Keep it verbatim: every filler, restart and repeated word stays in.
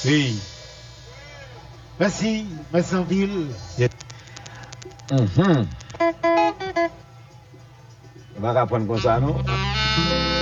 Oui. Merci, Massonville. Yes. Mhm. On va apprendre comme ça, non?